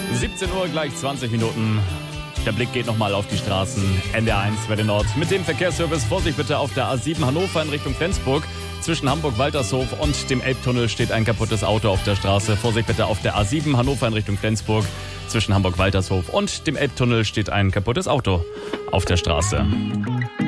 17 Uhr, gleich 20 Minuten. Der Blick geht nochmal auf die Straßen. NDR1 Welle Nord. Mit dem Verkehrsservice Vorsicht bitte auf der A7 Hannover in Richtung Flensburg. Zwischen Hamburg-Waltershof und dem Elbtunnel steht ein kaputtes Auto auf der Straße. Vorsicht bitte auf der A7 Hannover in Richtung Flensburg. Zwischen Hamburg-Waltershof und dem Elbtunnel steht ein kaputtes Auto auf der Straße.